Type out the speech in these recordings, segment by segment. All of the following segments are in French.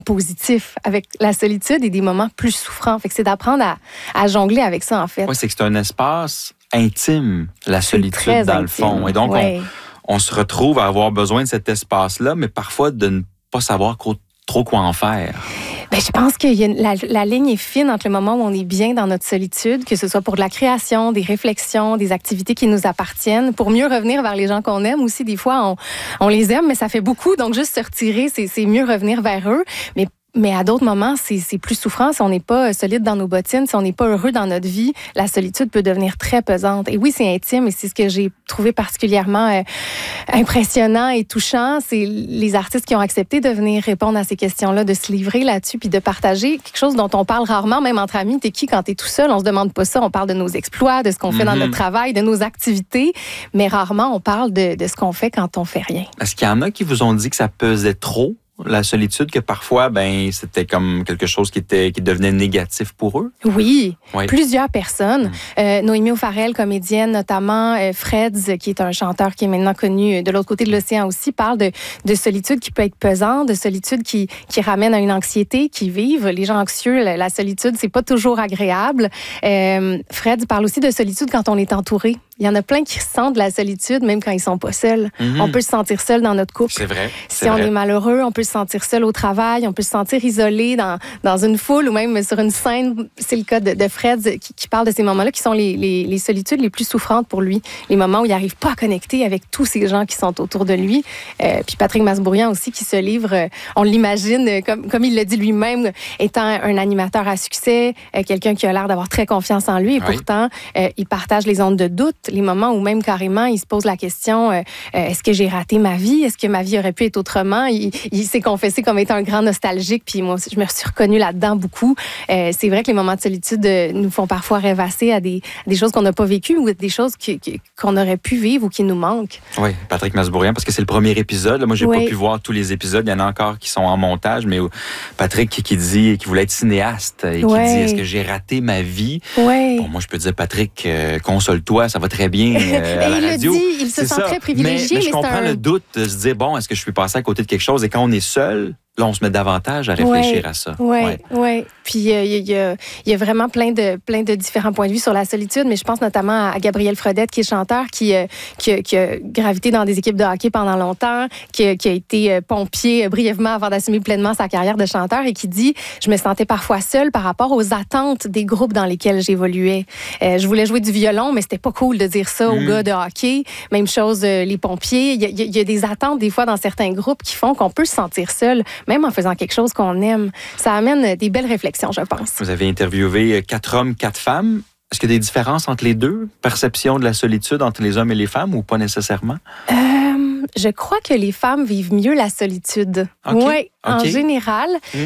positifs avec la solitude et des moments plus souffrants. Fait que c'est d'apprendre à jongler avec ça, en fait. Oui, c'est que c'est un espace intime, la solitude, dans le fond. Et donc, on se retrouve à avoir besoin de cet espace-là, mais parfois de ne pas savoir trop quoi en faire. Bien, je pense que la ligne est fine entre le moment où on est bien dans notre solitude, que ce soit pour de la création, des réflexions, des activités qui nous appartiennent, pour mieux revenir vers les gens qu'on aime aussi. Des fois, on les aime, mais ça fait beaucoup. Donc, juste se retirer, c'est mieux revenir vers eux. Mais à d'autres moments, c'est plus souffrant. Si on n'est pas solide dans nos bottines, si on n'est pas heureux dans notre vie, la solitude peut devenir très pesante. Et oui, c'est intime et c'est ce que j'ai trouvé particulièrement impressionnant et touchant. C'est les artistes qui ont accepté de venir répondre à ces questions-là, de se livrer là-dessus puis de partager quelque chose dont on parle rarement, même entre amis. T'es qui quand t'es tout seul? On se demande pas ça. On parle de nos exploits, de ce qu'on fait dans notre travail, de nos activités, mais rarement on parle de ce qu'on fait quand on fait rien. Est-ce qu'il y en a qui vous ont dit que ça pesait trop? La solitude, que parfois, c'était comme quelque chose qui devenait négatif pour eux? Oui. Plusieurs personnes. Noémie O'Farrell, comédienne notamment, Freds, qui est un chanteur qui est maintenant connu de l'autre côté de l'océan aussi, parle de solitude qui peut être pesante, de solitude qui ramène à une anxiété, qui vivent. Les gens anxieux, la solitude, c'est pas toujours agréable. Freds parle aussi de solitude quand on est entouré. Il y en a plein qui sentent de la solitude, même quand ils sont pas seuls. On peut se sentir seul dans notre couple. C'est vrai. Si on est malheureux, on peut se sentir seul au travail, on peut se sentir isolé dans une foule ou même sur une scène. C'est le cas de Fred qui parle de ces moments-là qui sont les solitudes les plus souffrantes pour lui. Les moments où il n'arrive pas à connecter avec tous ces gens qui sont autour de lui. Puis Patrick Masbourian aussi qui se livre, on l'imagine, comme il le dit lui-même, étant un animateur à succès, quelqu'un qui a l'air d'avoir très confiance en lui. Et pourtant, il partage les ondes de doute, les moments où même carrément, il se pose la question, est-ce que j'ai raté ma vie? Est-ce que ma vie aurait pu être autrement? Il s'est confessé comme étant un grand nostalgique, puis moi aussi, je me suis reconnue là-dedans beaucoup. C'est vrai que les moments de solitude nous font parfois rêvasser à des choses qu'on n'a pas vécues ou des choses qu'on aurait pu vivre ou qui nous manquent. Oui, Patrick Masbourian, parce que c'est le premier épisode. Là, moi, j'ai pas pu voir tous les épisodes. Il y en a encore qui sont en montage, mais Patrick qui dit qu'il voulait être cinéaste et qui dit, est-ce que j'ai raté ma vie? Bon, moi, je peux dire, Patrick, console-toi, ça va très bien à la radio. Il se sent très privilégié. Mais je comprends le doute de se dire, bon, est-ce que je suis passé à côté de quelque chose? Et quand on est seul, là, on se met davantage à réfléchir à ça. Oui. Puis, il y a vraiment plein de différents points de vue sur la solitude, mais je pense notamment à Gabriel Fredette, qui est chanteur, qui a gravité dans des équipes de hockey pendant longtemps, qui a été pompier brièvement avant d'assumer pleinement sa carrière de chanteur et qui dit « Je me sentais parfois seule par rapport aux attentes des groupes dans lesquels j'évoluais. Je voulais jouer du violon, mais c'était pas cool de dire ça aux gars de hockey. Même chose, les pompiers. Il y a des attentes, des fois, dans certains groupes qui font qu'on peut se sentir seul, même en faisant quelque chose qu'on aime. Ça amène des belles réflexions, je pense. Vous avez interviewé 4 hommes, 4 femmes. Est-ce qu'il y a des différences entre les deux? Perception de la solitude entre les hommes et les femmes ou pas nécessairement? Je crois que les femmes vivent mieux la solitude. Oui, en général.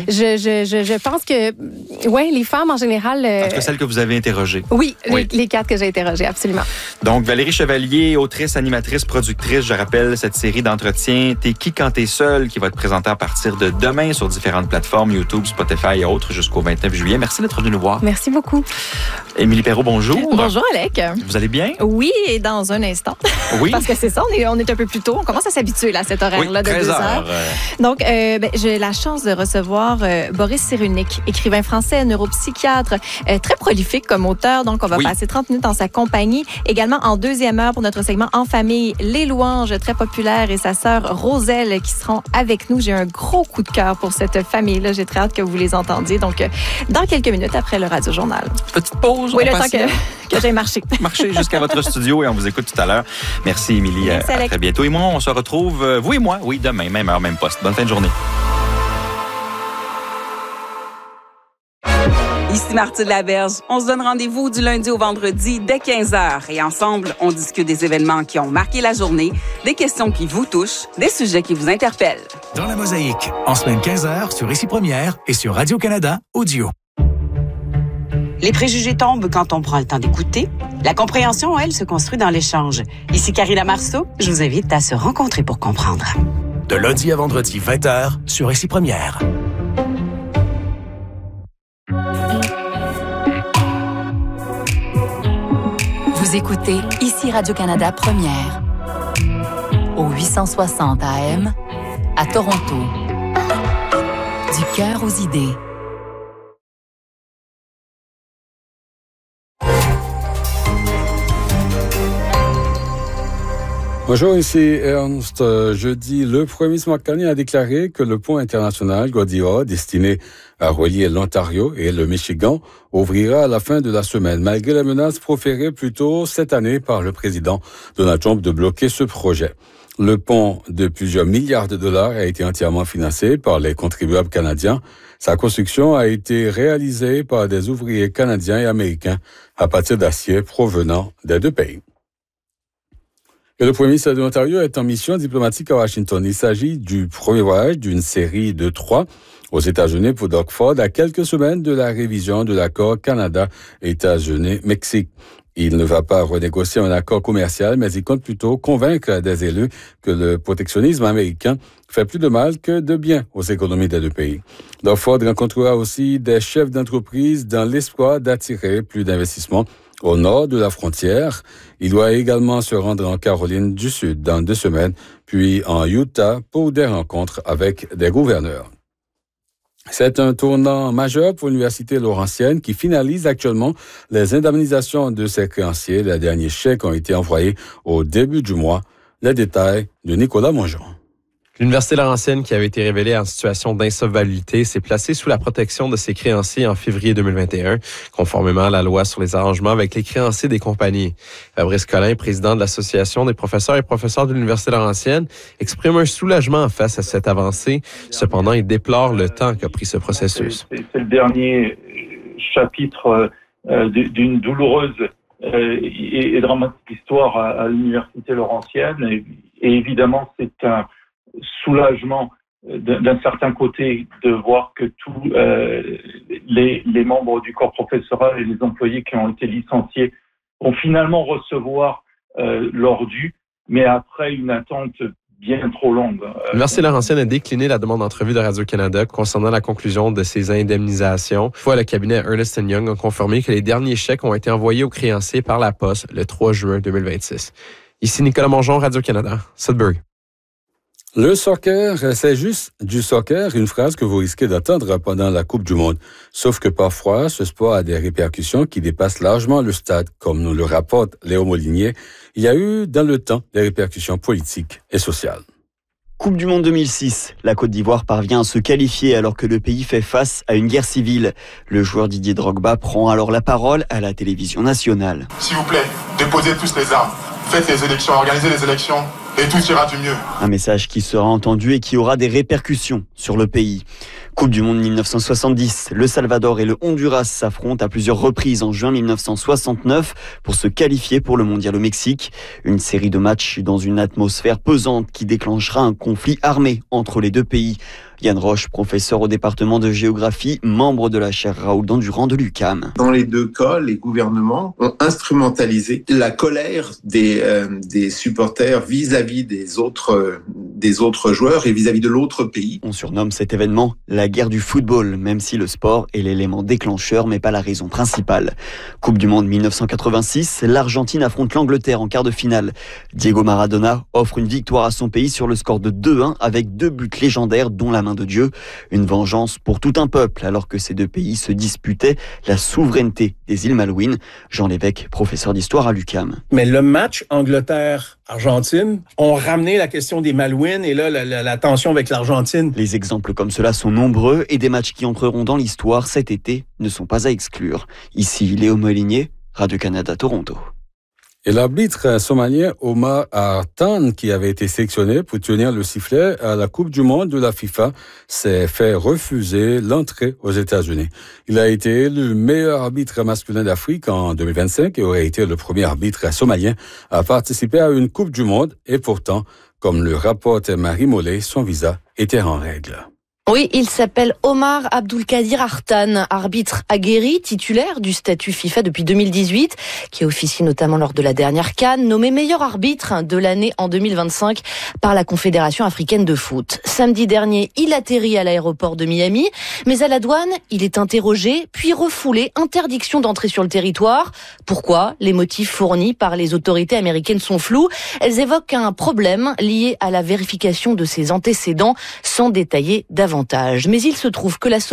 Je pense que, les femmes en général... En tout cas, celles que vous avez interrogées. Oui, les 4 que j'ai interrogées, absolument. Donc, Valérie Chevalier, autrice, animatrice, productrice, je rappelle cette série d'entretiens « T'es qui quand t'es seul » qui va être présentée à partir de demain sur différentes plateformes, YouTube, Spotify et autres, jusqu'au 29 juillet. Merci d'être venu nous voir. Merci beaucoup. Émilie Perrault, bonjour. Bonjour, Alec. Vous allez bien? Oui, et dans un instant. Oui. Parce que c'est ça, on est un peu plus tôt. On commence à s'habituer à cet horaire-là de 2 heures. Donc, j'ai la chance de recevoir Boris Cyrulnik, écrivain français, neuropsychiatre, très prolifique comme auteur. Donc, on va passer 30 minutes en sa compagnie. Également, en deuxième heure, pour notre segment En famille, Les Louanges, très populaire, et sa sœur Roselle qui seront avec nous. J'ai un gros coup de cœur pour cette famille-là. J'ai très hâte que vous les entendiez. Donc, dans quelques minutes après le Radio Journal. Petite pause. Oui, le temps que j'aille marcher. Marcher jusqu'à votre studio et on vous écoute tout à l'heure. Merci, Émilie. Merci, à très bientôt. Et moi, on se retrouve, vous et moi, demain, même heure, même poste. Bonne fin de journée. Ici Marthe Laberge. On se donne rendez-vous du lundi au vendredi dès 15h. Et ensemble, on discute des événements qui ont marqué la journée, des questions qui vous touchent, des sujets qui vous interpellent. Dans la Mosaïque, en semaine 15h sur Ici Première et sur Radio-Canada Audio. Les préjugés tombent quand on prend le temps d'écouter. La compréhension, elle, se construit dans l'échange. Ici Karina Marceau, je vous invite à se rencontrer pour comprendre. De lundi à vendredi, 20h, sur Ici Première. Vous écoutez Ici Radio-Canada Première. Au 860 AM, à Toronto. Du cœur aux idées. Bonjour, ici Ernst. Jeudi, le premier ministre Mark Carney a déclaré que le pont international Gordie-Howe, destiné à relier l'Ontario et le Michigan, ouvrira à la fin de la semaine, malgré les menaces proférées plus tôt cette année par le président Donald Trump de bloquer ce projet. Le pont de plusieurs milliards de dollars a été entièrement financé par les contribuables canadiens. Sa construction a été réalisée par des ouvriers canadiens et américains à partir d'acier provenant des deux pays. Et le premier ministre de l'Ontario est en mission diplomatique à Washington. Il s'agit du premier voyage d'une série de 3 aux États-Unis pour Doug Ford à quelques semaines de la révision de l'accord Canada-États-Unis-Mexique. Il ne va pas renégocier un accord commercial, mais il compte plutôt convaincre des élus que le protectionnisme américain fait plus de mal que de bien aux économies des deux pays. Doug Ford rencontrera aussi des chefs d'entreprise dans l'espoir d'attirer plus d'investissements au nord de la frontière. Il doit également se rendre en Caroline du Sud dans 2 semaines, puis en Utah pour des rencontres avec des gouverneurs. C'est un tournant majeur pour l'Université Laurentienne qui finalise actuellement les indemnisations de ses créanciers. Les derniers chèques ont été envoyés au début du mois. Les détails de Nicolas Mongeon. L'Université Laurentienne, qui avait été révélée en situation d'insolvabilité, s'est placée sous la protection de ses créanciers en février 2021, conformément à la loi sur les arrangements avec les créanciers des compagnies. Fabrice Collin, président de l'Association des professeurs et professeurs de l'Université Laurentienne, exprime un soulagement face à cette avancée. Cependant, il déplore le temps qu'a pris ce processus. C'est le dernier chapitre d'une douloureuse et dramatique histoire à l'Université Laurentienne. Et évidemment, c'est un soulagement d'un certain côté de voir que tous les membres du corps professoral et les employés qui ont été licenciés vont finalement recevoir leur dû, mais après une attente bien trop longue. L'Université Laurentienne a décliné la demande d'entrevue de Radio-Canada concernant la conclusion de ces indemnisations. Toutefois, le cabinet Ernst & Young a confirmé que les derniers chèques ont été envoyés aux créanciers par la poste le 3 juin 2026. Ici Nicolas Mongeon, Radio-Canada, Sudbury. Le soccer, c'est juste du soccer, une phrase que vous risquez d'entendre pendant la Coupe du Monde. Sauf que parfois, ce sport a des répercussions qui dépassent largement le stade, comme nous le rapporte Léo Molinier. Il y a eu, dans le temps, des répercussions politiques et sociales. Coupe du Monde 2006. La Côte d'Ivoire parvient à se qualifier alors que le pays fait face à une guerre civile. Le joueur Didier Drogba prend alors la parole à la télévision nationale. S'il vous plaît, déposez tous les armes. Faites les élections, organisez les élections. Et tout ira du mieux. Un message qui sera entendu et qui aura des répercussions sur le pays. Coupe du Monde 1970, le Salvador et le Honduras s'affrontent à plusieurs reprises en juin 1969 pour se qualifier pour le mondial au Mexique. Une série de matchs dans une atmosphère pesante qui déclenchera un conflit armé entre les deux pays. Yann Roche, professeur au département de géographie, membre de la chaire Raoul Dandurand de l'UQAM. Dans les deux cas, les gouvernements ont instrumentalisé la colère des supporters vis-à-vis des autres joueurs et vis-à-vis de l'autre pays. On surnomme cet événement la guerre du football, même si le sport est l'élément déclencheur mais pas la raison principale. Coupe du Monde 1986, l'Argentine affronte l'Angleterre en quart de finale. Diego Maradona offre une victoire à son pays sur le score de 2-1 avec 2 buts légendaires dont la main de Dieu. Une vengeance pour tout un peuple alors que ces deux pays se disputaient la souveraineté des îles Malouines. Jean Lévesque, professeur d'histoire à l'UQAM. Mais le match Angleterre-Argentine ont ramené la question des Malouines et là la tension avec l'Argentine. Les exemples comme cela sont nombreux et des matchs qui entreront dans l'histoire cet été ne sont pas à exclure. Ici Léo Molinier, Radio-Canada Toronto. Et l'arbitre somalien Omar Artan, qui avait été sélectionné pour tenir le sifflet à la Coupe du Monde de la FIFA, s'est fait refuser l'entrée aux États-Unis. Il a été élu meilleur arbitre masculin d'Afrique en 2025 et aurait été le premier arbitre somalien à participer à une Coupe du Monde. Et pourtant, comme le rapporte Marie Mollet, son visa était en règle. Oui, il s'appelle Omar Abdulkadir Artan, arbitre aguerri, titulaire du statut FIFA depuis 2018, qui officie notamment lors de la dernière CAN, nommé meilleur arbitre de l'année en 2025 par la Confédération africaine de foot. Samedi dernier, il atterrit à l'aéroport de Miami, mais à la douane, il est interrogé, puis refoulé, interdiction d'entrer sur le territoire. Pourquoi ? Les motifs fournis par les autorités américaines sont flous. Elles évoquent un problème lié à la vérification de ses antécédents, sans détailler davantage. davantage. Mais il se trouve que la